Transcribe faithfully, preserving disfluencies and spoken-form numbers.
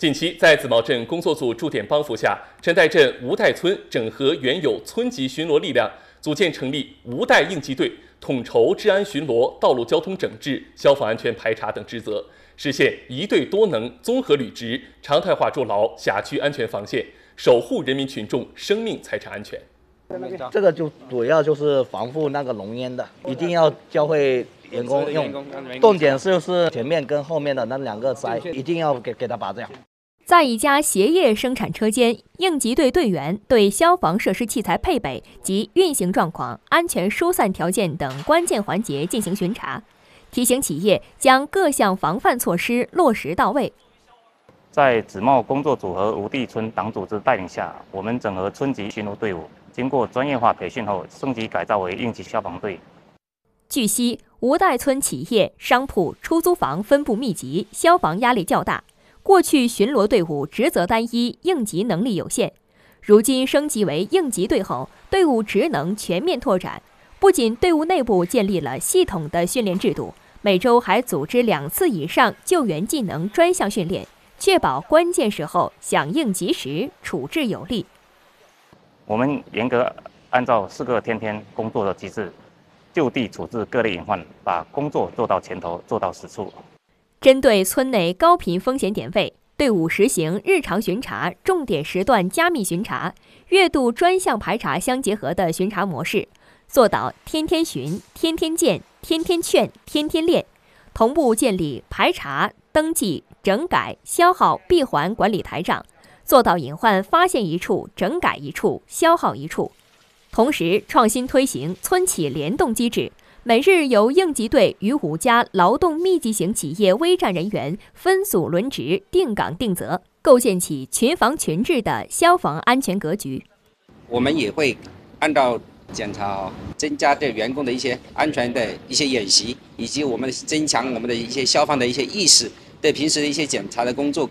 近期，在紫茂镇工作组驻点帮扶下，陈岱镇吴岱村整合原有村级巡逻力量，组建成立吴岱应急队，统筹治安巡逻、道路交通整治、消防安全排查等职责，实现一队多能、综合履职，常态化筑牢辖区安全防线，守护人民群众生命财产安全。 这个就主要就是防护那个浓烟的，一定要教会员工用。重点就是前面跟后面的那两个塞，一定要给给他拔掉。 在一家鞋业生产车间，应急队队员对消防设施器材配备及运行状况、安全疏散条件等关键环节进行巡查，提醒企业将各项防范措施落实到位。 在紫茂工作组和吴埭村党组织带领下，我们整合村级巡逻队伍，经过专业化培训后，升级改造为应急消防队。 据悉，吴岱村企业、商铺、出租房分布密集，消防压力较大。过去巡逻队伍职责单一，应急能力有限，如今升级为应急队后，队伍职能全面拓展。不仅队伍内部建立了系统的训练制度，每周还组织两次以上救援技能专项训练，确保关键时候响应及时，处置有力。 我们严格按照四个天天工作的机制，就地处置各类隐患，把工作做到前头，做到实处。 针对村内高频风险点位，队伍实行日常巡查、重点时段加密巡查、月度专项排查相结合的巡查模式，做到天天巡、天天见、天天劝、天天练，同步建立排查、登记、整改、消耗闭环管理台账，做到隐患发现一处、整改一处、消耗一处。同时，创新推行村企联动机制。每日由应急队与五家劳动密集型企业危战人员分组轮值、定岗定责，构建起群防群治的消防安全格局。 我们也会按照检查，增加对员工的一些安全的一些演习，以及我们增强我们的一些消防的一些意识，对平时的一些检查的工作